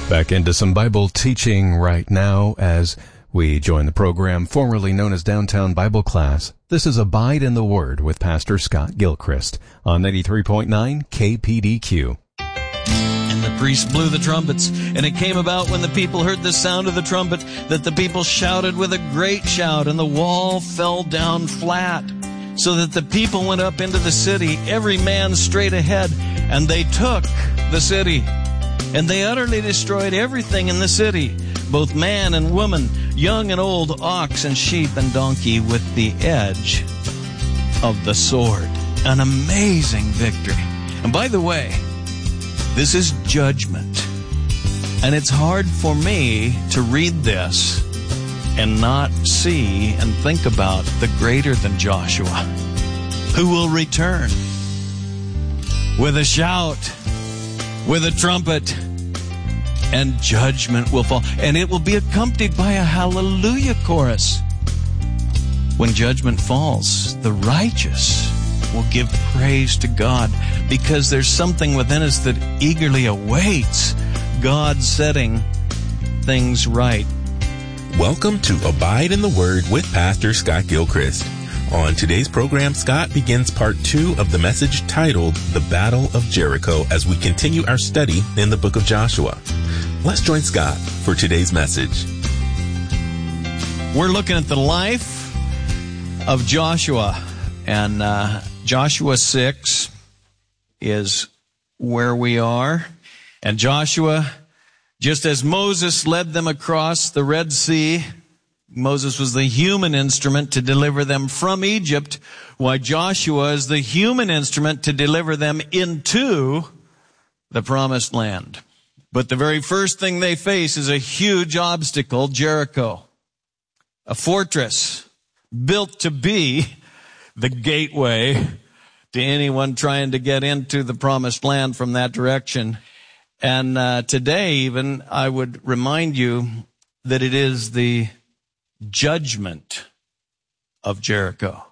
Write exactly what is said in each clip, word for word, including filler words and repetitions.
Back into some Bible teaching right now as we join the program formerly known as Downtown Bible Class. This is Abide in the Word with Pastor Scott Gilchrist on ninety-three point nine K P D Q. And the priest blew the trumpets, and it came about when the people heard the sound of the trumpet that the people shouted with a great shout, and the wall fell down flat, so that the people went up into the city, every man straight ahead, and they took the city. And they utterly destroyed everything in the city, both man and woman, young and old, ox and sheep and donkey, with the edge of the sword. An amazing victory. And by the way, this is judgment. And it's hard for me to read this and not see and think about the greater than Joshua, who will return with a shout, with a trumpet, and judgment will fall. And it will be accompanied by a hallelujah chorus. When judgment falls, the righteous will give praise to God, because there's something within us that eagerly awaits God setting things right. Welcome to Abide in the Word with Pastor Scott Gilchrist. On today's program, Scott begins part two of the message titled The Battle of Jericho as we continue our study in the book of Joshua. Let's join Scott for today's message. We're looking at the life of Joshua, and uh, Joshua six is where we are. And Joshua, just as Moses led them across the Red Sea, Moses was the human instrument to deliver them from Egypt, while Joshua is the human instrument to deliver them into the promised land. But the very first thing they face is a huge obstacle, Jericho, a fortress built to be the gateway to anyone trying to get into the promised land from that direction. And uh, today even, I would remind you that it is the judgment of Jericho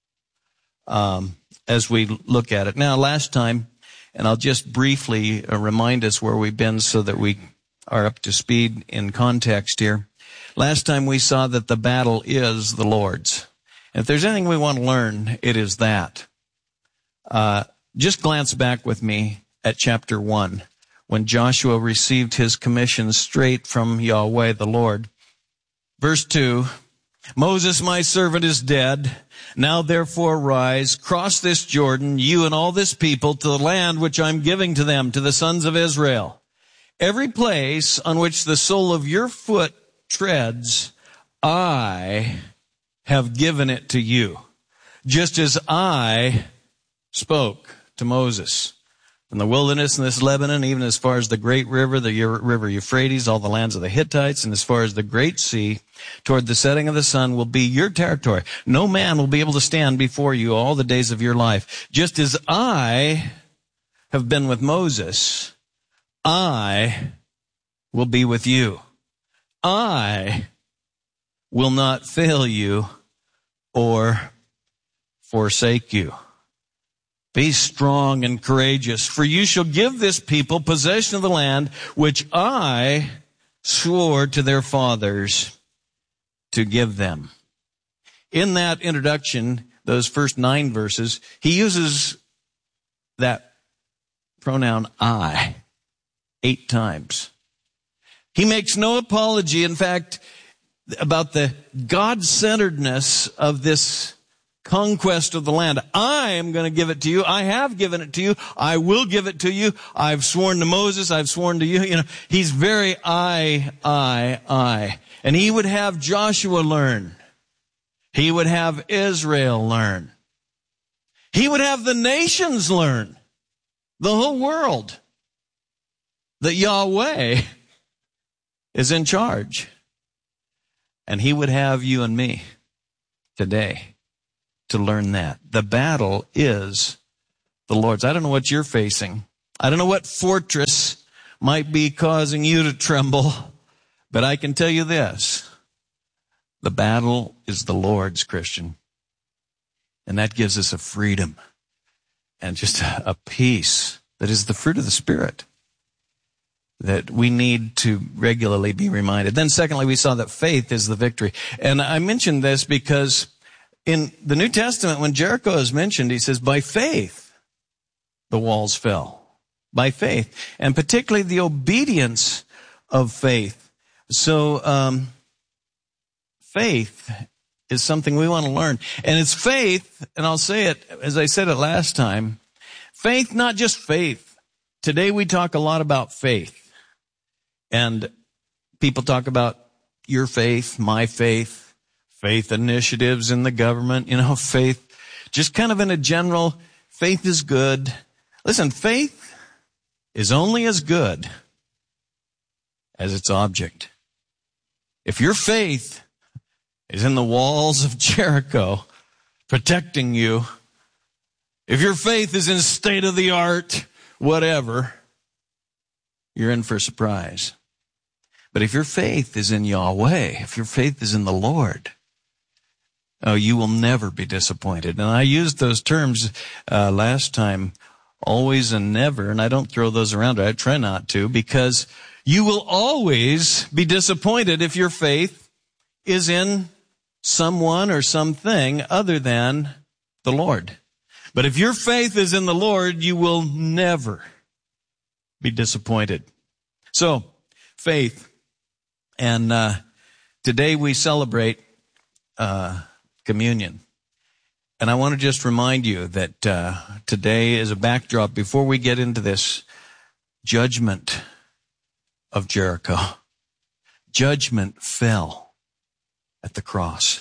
um, as we look at it. Now, last time, and I'll just briefly uh, remind us where we've been so that we are up to speed in context here. Last time we saw that the battle is the Lord's. And if there's anything we want to learn, it is that. Uh, just glance back with me at chapter one, when Joshua received his commission straight from Yahweh the Lord. Verse two, Moses, my servant, is dead. Now therefore rise, cross this Jordan, you and all this people, to the land which I'm giving to them, to the sons of Israel. Every place on which the sole of your foot treads, I have given it to you, just as I spoke to Moses. From the wilderness in this Lebanon, even as far as the great river, the river Euphrates, all the lands of the Hittites, and as far as the great sea, toward the setting of the sun will be your territory. No man will be able to stand before you all the days of your life. Just as I have been with Moses, I will be with you. I will not fail you or forsake you. Be strong and courageous, for you shall give this people possession of the land which I swore to their fathers to give them. In that introduction, those first nine verses, he uses that pronoun I eight times. He makes no apology, in fact, about the God-centeredness of this conquest of the land. I am going to give it to you. I have given it to you. I will give it to you. I've sworn to Moses. I've sworn to you. You know, he's very I, I, I. And he would have Joshua learn. He would have Israel learn. He would have the nations learn. The whole world. That Yahweh is in charge. And he would have you and me today to learn that. The battle is the Lord's. I don't know what you're facing. I don't know what fortress might be causing you to tremble, but I can tell you this. The battle is the Lord's, Christian. And that gives us a freedom and just a peace that is the fruit of the Spirit. that we need to regularly be reminded. Then secondly, we saw that faith is the victory. And I mentioned this because in the New Testament, when Jericho is mentioned, he says, by faith, the walls fell. By faith. And particularly the obedience of faith. So, um, faith is something we want to learn. And it's faith, and I'll say it as I said it last time, faith, not just faith. Today we talk a lot about faith. And people talk about your faith, my faith, faith initiatives in the government, you know, faith, just kind of in a general, faith is good. Listen, faith is only as good as its object. If your faith is in the walls of Jericho protecting you, if your faith is in state of the art, whatever, you're in for a surprise. But if your faith is in Yahweh, if your faith is in the Lord, oh, you will never be disappointed. And I used those terms uh, last time, always and never, and I don't throw those around. I try not to, because you will always be disappointed if your faith is in someone or something other than the Lord. But if your faith is in the Lord, you will never be disappointed. So, faith. And uh, today we celebrate uh, communion. And I want to just remind you that uh, today is a backdrop before we get into this judgment of Jericho. Judgment fell at the cross.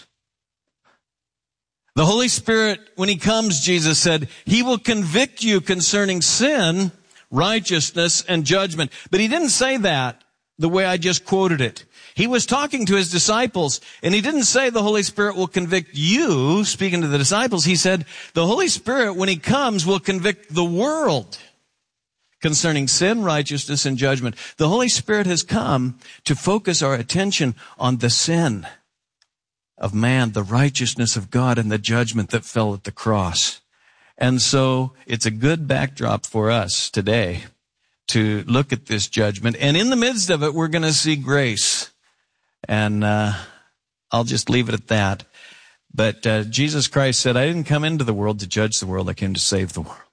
The Holy Spirit, when He comes, Jesus said, He will convict you concerning sin, righteousness, and judgment. But He didn't say that the way I just quoted it. He was talking to His disciples, and He didn't say the Holy Spirit will convict you, speaking to the disciples. He said the Holy Spirit, when He comes, will convict the world concerning sin, righteousness, and judgment. The Holy Spirit has come to focus our attention on the sin of man, the righteousness of God, and the judgment that fell at the cross. And so it's a good backdrop for us today to look at this judgment. And in the midst of it, we're going to see grace. And uh I'll just leave it at that. But uh, Jesus Christ said, I didn't come into the world to judge the world. I came to save the world.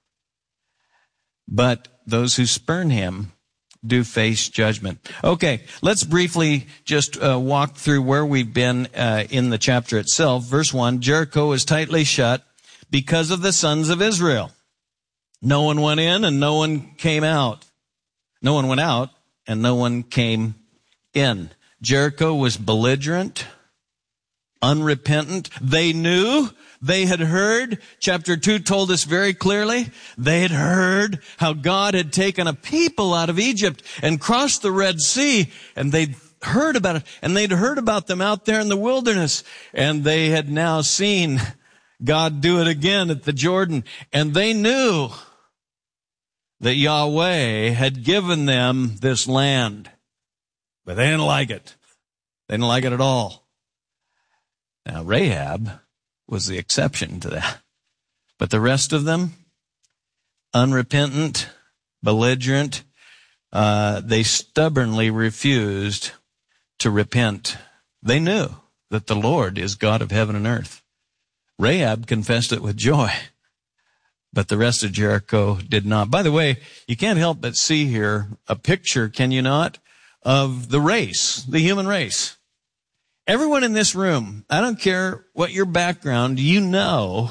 But those who spurn Him do face judgment. Okay, let's briefly just uh, walk through where we've been uh, in the chapter itself. Verse one, Jericho is tightly shut because of the sons of Israel. No one went in and no one came out. No one went out and no one came in. Jericho was belligerent, unrepentant. They knew, they had heard. Chapter two told us very clearly, they had heard how God had taken a people out of Egypt and crossed the Red Sea, and they'd heard about it, and they'd heard about them out there in the wilderness, and they had now seen God do it again at the Jordan, and they knew that Yahweh had given them this land. But they didn't like it. They didn't like it at all. Now, Rahab was the exception to that. But the rest of them, unrepentant, belligerent, uh, they stubbornly refused to repent. They knew that the Lord is God of heaven and earth. Rahab confessed it with joy, but the rest of Jericho did not. By the way, you can't help but see here a picture, can you not, of the race, the human race. Everyone in this room, I don't care what your background, you know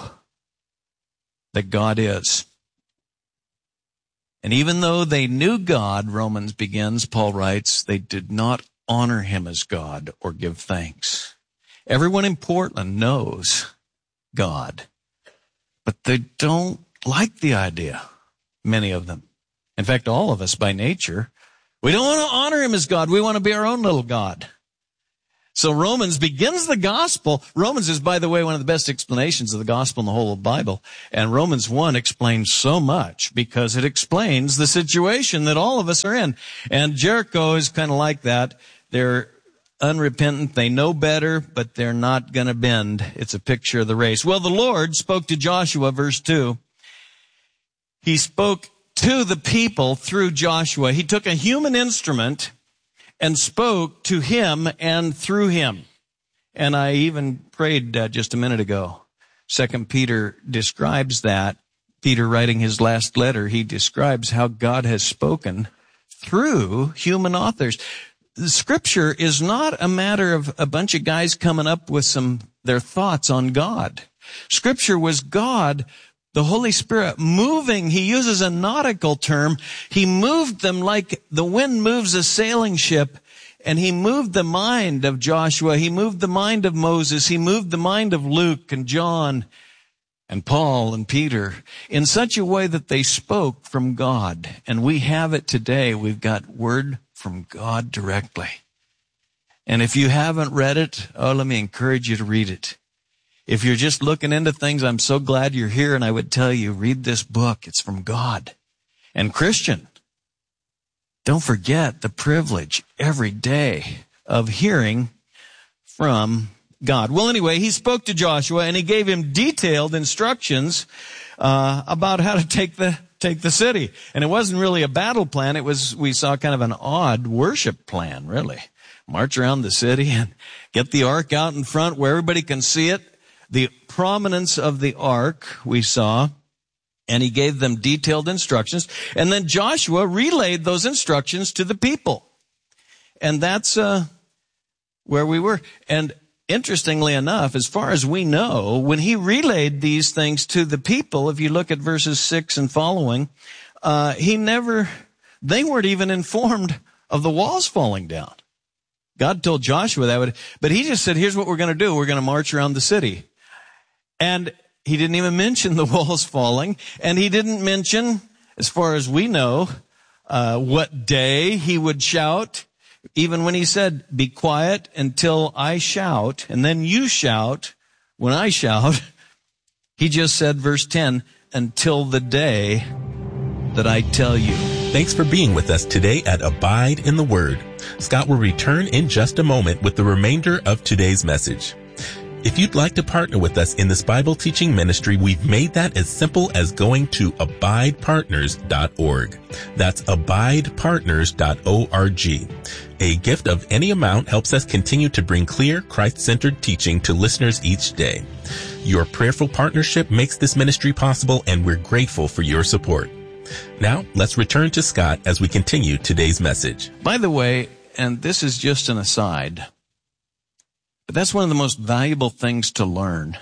that God is. And even though they knew God, Romans begins, Paul writes, they did not honor Him as God or give thanks. Everyone in Portland knows God, but they don't like the idea, many of them. In fact, all of us by nature, we don't want to honor Him as God. We want to be our own little God. So Romans begins the gospel. Romans is, by the way, one of the best explanations of the gospel in the whole of the Bible. And Romans one explains so much because it explains the situation that all of us are in. And Jericho is kind of like that. They're unrepentant. They know better, but they're not going to bend. It's a picture of the race. Well, the Lord spoke to Joshua, verse two. He spoke to the people through Joshua. He took a human instrument and spoke to him and through him. And I even prayed uh, just a minute ago. Second Peter describes that. Peter, writing his last letter, he describes how God has spoken through human authors. The Scripture is not a matter of a bunch of guys coming up with some their thoughts on God. Scripture was God, the Holy Spirit, moving. He uses a nautical term. He moved them like the wind moves a sailing ship. And he moved the mind of Joshua. He moved the mind of Moses. He moved the mind of Luke and John and Paul and Peter in such a way that they spoke from God. And we have it today. We've got word from God directly. And if you haven't read it, oh, let me encourage you to read it. If you're just looking into things, I'm so glad you're here. And I would tell you, read this book. It's from God. And Christian, don't forget the privilege every day of hearing from God. Well, anyway, he spoke to Joshua and he gave him detailed instructions uh, about how to take the take the city. And it wasn't really a battle plan. It was, we saw kind of an odd worship plan, really. March around the city and get the ark out in front where everybody can see it. The prominence of the ark we saw. And he gave them detailed instructions. And then Joshua relayed those instructions to the people. And that's uh, where we were. And interestingly enough, as far as we know, when he relayed these things to the people, if you look at verses six and following, uh, he never, they weren't even informed of the walls falling down. God told Joshua that would, but he just said, here's what we're going to do. We're going to march around the city. And he didn't even mention the walls falling, and he didn't mention, as far as we know, uh, what day he would shout. Even when he said, be quiet until I shout, and then you shout when I shout, he just said, verse ten, until the day that I tell you. Thanks for being with us today at Abide in the Word. Scott will return in just a moment with the remainder of today's message. If you'd like to partner with us in this Bible teaching ministry, we've made that as simple as going to abide partners dot org. That's abide partners dot org. A gift of any amount helps us continue to bring clear, Christ-centered teaching to listeners each day. Your prayerful partnership makes this ministry possible, and we're grateful for your support. Now, let's return to Scott as we continue today's message. By the way, and this is just an aside, but that's one of the most valuable things to learn,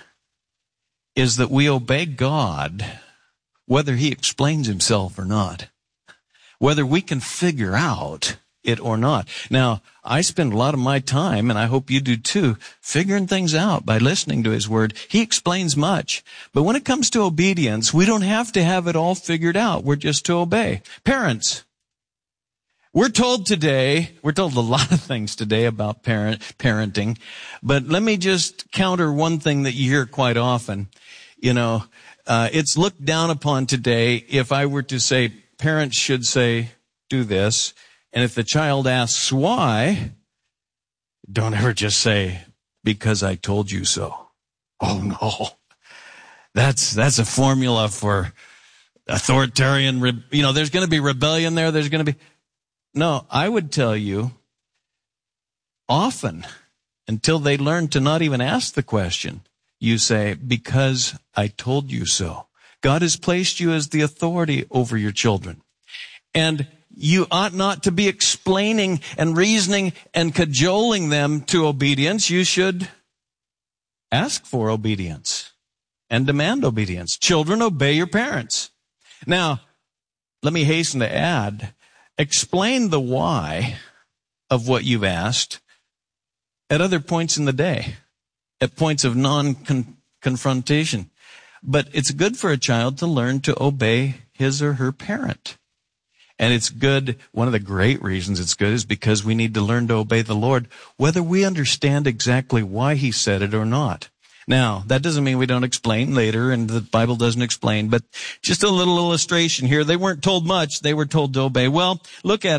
is that we obey God whether he explains himself or not, whether we can figure out it or not. Now, I spend a lot of my time, and I hope you do too, figuring things out by listening to his word. He explains much. But when it comes to obedience, we don't have to have it all figured out. We're just to obey. Parents, we're told today, we're told a lot of things today about parent, parenting, but let me just counter one thing that you hear quite often. You know, uh, it's looked down upon today if I were to say, parents should say, do this, and if the child asks why, don't ever just say, because I told you so. Oh no. That's, that's a formula for authoritarian, re- you know, there's going to be rebellion there, there's going to be, no, I would tell you, often, until they learn to not even ask the question, you say, because I told you so. God has placed you as the authority over your children. And you ought not to be explaining and reasoning and cajoling them to obedience. You should ask for obedience and demand obedience. Children, obey your parents. Now, let me hasten to add, explain the why of what you've asked at other points in the day, at points of non-confrontation. But it's good for a child to learn to obey his or her parent. And it's good, one of the great reasons it's good is because we need to learn to obey the Lord, whether we understand exactly why he said it or not. Now, that doesn't mean we don't explain later, and the Bible doesn't explain, but just a little illustration here. They weren't told much. They were told to obey. Well, look at it.